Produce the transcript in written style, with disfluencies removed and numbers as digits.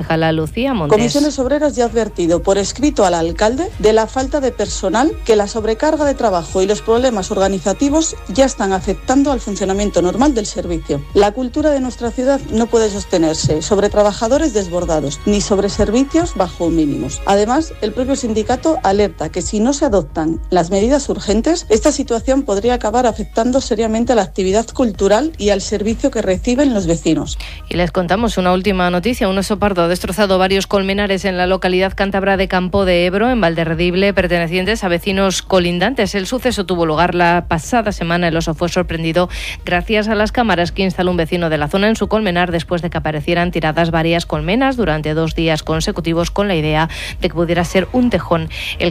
concejala Lucía Montes. Comisiones Obreras ya ha advertido por escrito al alcalde de la falta de personal, que la sobrecarga de trabajo y los problemas organizativos ya están afectando al funcionamiento normal del servicio. La cultura de nuestra ciudad no puede sostenerse sobre trabajadores desbordados ni sobre servicios bajo mínimos. Además, el propio sindicato alerta que si no se adoptan las medidas urgentes, esta situación podría acabar afectando seriamente a la actividad cultural y al servicio que reciben los vecinos. Y les contamos una última noticia. Un oso pardo ha destrozado varios colmenares en la localidad cántabra de Campo de Ebro, en Valderredible, pertenecientes a vecinos colindantes. El suceso tuvo lugar la pasada semana. El oso fue sorprendido gracias a las cámaras que instaló un vecino de la zona en su colmenar después de que aparecieran tiradas varias colmenas durante 2 días consecutivos, con la idea de que pudiera ser un tejón. El